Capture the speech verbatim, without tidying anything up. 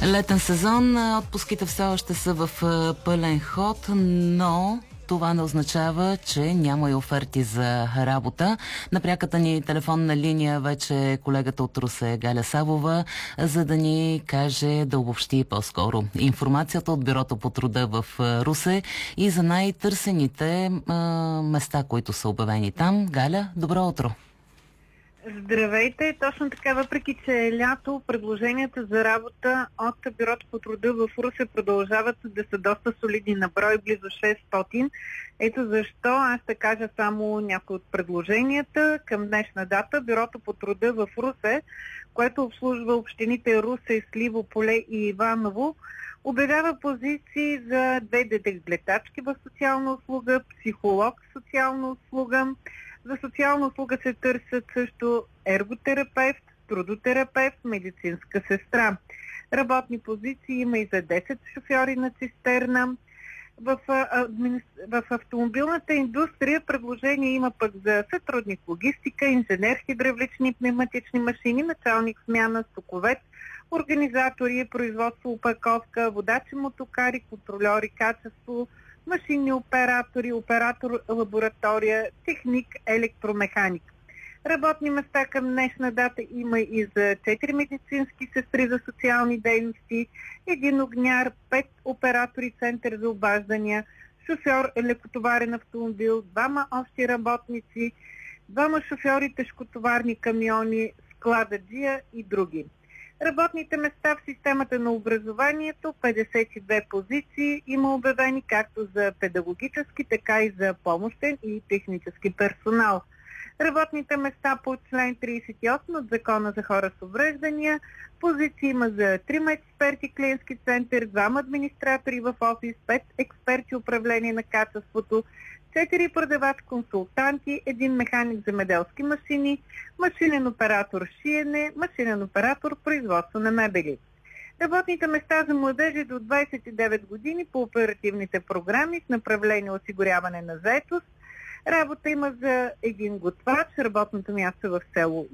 Летен сезон, отпуските все още са в пълен ход, но това не означава, че няма и оферти за работа. На пряката ни телефонна линия вече е колегата от Русе Галя Савова, за да ни каже, да обобщи по-скоро информацията от Бюрото по труда в Русе и за най-търсените а, места, които са обявени там. Галя, добро утро! Здравейте! Точно така, въпреки че е лято, предложенията за работа от Бюрото по труда в Русе продължават да са доста солидни на брой, близо шестстотин. Ето защо аз ще кажа само някои от предложенията. Към днешна дата Бюрото по труда в Русе, което обслужва общините Русе, Сливо поле и Иваново, обявява позиции за две детегледачки в социална услуга, психолог в социална услуга. За социална услуга се търсят също ерготерапевт, трудотерапевт, медицинска сестра. Работни позиции има и за десет шофьори на цистерна. В, в автомобилната индустрия предложение има пък за сътрудник логистика, инженер хидравлични пневматични машини, началник смяна, стоковец, организатори, производство, опаковка, водачи, мотокари, контрольори, качество, машинни оператори, оператор лаборатория, техник, електромеханик. Работни места към днешна дата има и за четири медицински сестри за социални дейности, един огняр, пет оператори център за обаждания, шофьор лекотоварен автомобил, двама общи работници, двама шофьори тежкотоварни камиони, склададжия и други. Работните места в системата на образованието, петдесет и две позиции има обявени както за педагогически, така и за помощен и технически персонал. Работните места по член тридесет и осем от Закона за хора с увреждания, позиции има за трима експерти клиентски център, двама администратори в офис, пет експерти управление на качеството, четири продавач-консултанти, един механик земеделски машини, машинен оператор шиене, машинен оператор производство на мебели. Работните места за младежи до двадесет и девет години по оперативните програми с направление осигуряване на заетост. Работа има за един готвач, работното място в село